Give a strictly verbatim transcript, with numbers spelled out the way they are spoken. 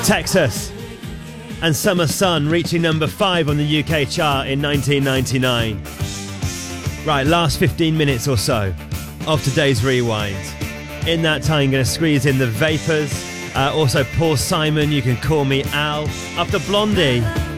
Texas and Summer Sun reaching number five on the U K chart in nineteen ninety-nine. Right, last fifteen minutes or so of today's Rewind. In that time, I'm going to squeeze in the Vapors, uh, also Paul Simon, You Can Call Me Al. After Blondie,